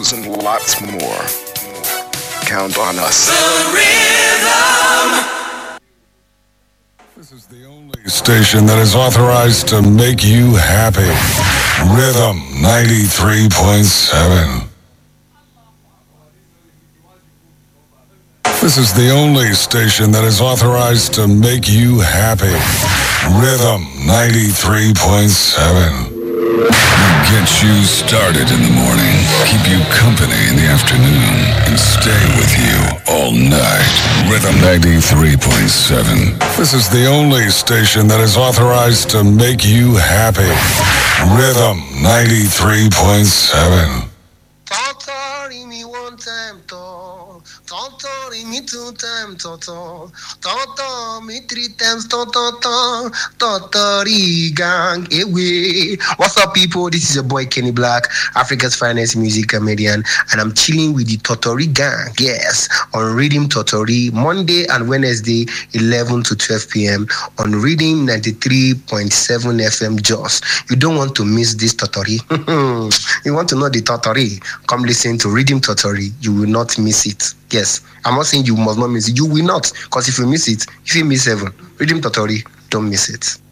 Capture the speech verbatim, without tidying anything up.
those and lots more. Count on us. The Rhythm. This is the only station that is authorized to make you happy. Rhythm ninety-three point seven. This is the only station that is authorized to make you happy. Rhythm ninety-three point seven. Get you started in the morning, keep you company in the afternoon, and stay with you all night. Rhythm ninety-three point seven. This is the only station that is authorized to make you happy. Rhythm ninety-three point seven. Tortori me one time, to. Tortori me two times, to. Tortori me three times, to, to, to. Tortori gang away. What's up, people? This is your boy Kenny Black, Africa's finest music comedian, and I'm chilling with the Tortori gang. Yes, on Rhythm Tortori, Monday and Wednesday, eleven to twelve p.m. on Rhythm ninety-three point seven F M Jos. You don't want to miss this Tortori. You want to know the Tortori? Come listen to Rhythm Tortori. You will not miss it. Yes, I'm not saying you must not miss it. You will not, because if you miss it, if you miss heaven, Rhythm Tortori, don't miss it.